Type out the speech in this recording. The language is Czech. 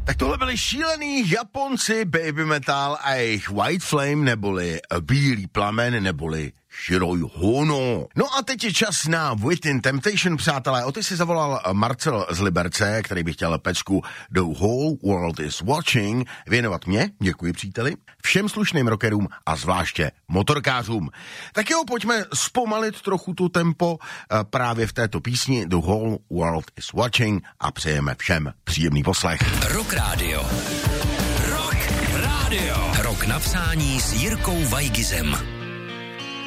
Tak tohle byli šílený Japonci Baby Metal a jejich White Flame, neboli Bílý plamen, neboli Shiroi Hono. No a teď je čas na Within Temptation, přátelé. O ty si zavolal Marcel z Liberce, který by chtěl pecku The Whole World is Watching věnovat mě, děkuji příteli, všem slušným rockerům a zvláště motorkářům. Tak jo, pojďme zpomalit trochu tu tempo právě v této písni The Whole World is Watching a přejeme všem příjemný poslech. Rock Radio. Rock Radio. Rock na přání s Jirkou Vajgizem.